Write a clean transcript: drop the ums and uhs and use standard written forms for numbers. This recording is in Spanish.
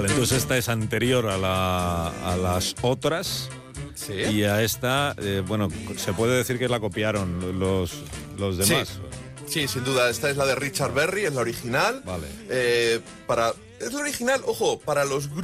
Vale, entonces esta es anterior a las otras. Sí. Y a esta, bueno, se puede decir que la copiaron los demás. Sí, sin duda. Esta es la de Richard Berry, es la original. Vale. Es la original, ojo, para los grupos